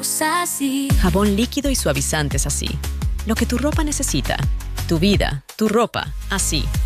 somos así. Jabón líquido y suavizantes así. Lo que tu ropa necesita. Tu vida, tu ropa, así.